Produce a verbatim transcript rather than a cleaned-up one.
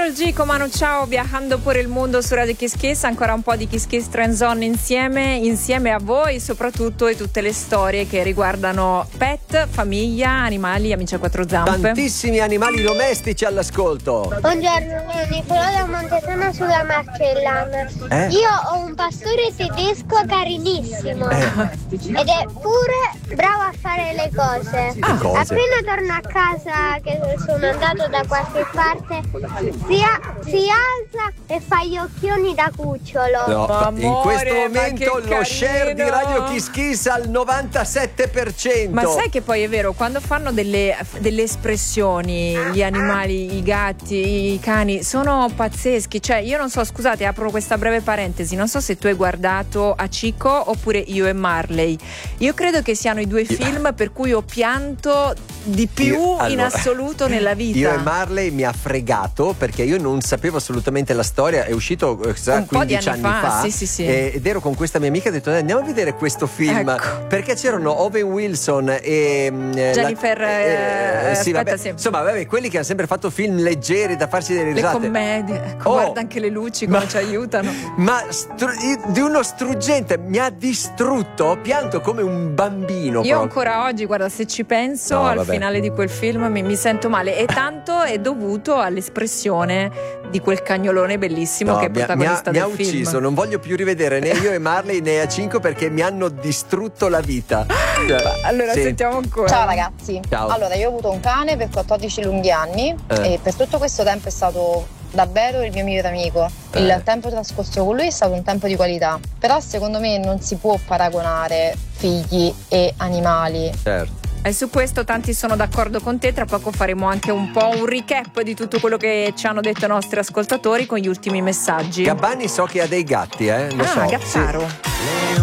Karol G con Manu Ciao, viajando por il mondo su Radio Kiss Kiss, ancora un po' di Kiss Kiss Trends On insieme, insieme a voi soprattutto, e tutte le storie che riguardano pet, famiglia, animali, amici a quattro zampe. Tantissimi animali domestici all'ascolto. Buongiorno, sono Nicola da Montesano sulla Marcellana. Eh? Io ho un pastore tedesco carinissimo Eh. ed è pure bravo a fare le cose. Che cose? Appena torno a casa, che sono andato da qualche parte, si, a- si alza e fa gli occhioni da cucciolo. No, Amore, in questo ma momento che lo share di carino. Radio Kiss Kiss al novantasette per cento. Ma sai che poi è vero, quando fanno delle, delle espressioni, gli animali, i gatti, i cani, sono pazzeschi. Cioè, io non so, scusate, apro questa breve parentesi, non so se tu hai guardato Hachiko oppure Io e Marley. Io credo che siano i due film per cui ho pianto di più Io- in allora, assoluto nella vita. Io e Marley mi ha fregato perché io non sapevo assolutamente la storia. È uscito eh, sa, Un po' di quindici anni anni fa, fa, sì, sì, sì. eh, ed ero con questa mia amica e ho detto "Dai, andiamo a vedere questo film", Ecco. perché c'erano Owen Wilson e mm, Jennifer, la- eh, sì, aspetta, vabbè, sì. insomma vabbè, quelli che hanno sempre fatto film leggeri da farsi delle Le risate. commedie, ecco, Oh, guarda anche le luci come ma- ci aiutano. Ma stru- di uno struggente, mi ha distrutto, ho pianto come un bambino. Io proprio. ancora oggi, guarda, se ci penso No, al vabbè. finale di quel film mi, mi sento male, e tanto è dovuto all'espressione di quel cagnolone bellissimo No, che è mi ha, mi ha- protagonista mi ha del film. ucciso, non voglio più rivedere né Io e Marley né A cinque perché mi hanno distrutto la vita. Allora Sì. sentiamo ancora. Ciao ragazzi. Ciao. Allora, io ho avuto un cane per quattordici lunghi anni Eh. e per tutto questo tempo è stato davvero il mio migliore amico. Il Eh. tempo trascorso con lui è stato un tempo di qualità, però secondo me non si può paragonare figli e animali. Certo. E su questo tanti sono d'accordo con te. Tra poco faremo anche un po' un recap di tutto quello che ci hanno detto i nostri ascoltatori con gli ultimi messaggi. Gabbani so che ha dei gatti, eh? Lo ah, so. Gazzaro. Sì.